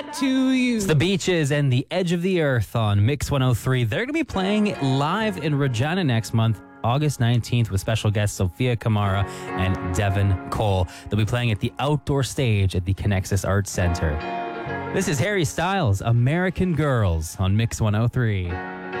that to you. It's the Beaches and the Edge of the Earth on Mix 103. They're going to be playing live in Regina next month, August 19th, with special guests Sophia Kamara and Devin Cole. They'll be playing at the outdoor stage at the Connexus Arts Center. This is Harry Styles, American Girls on Mix 103.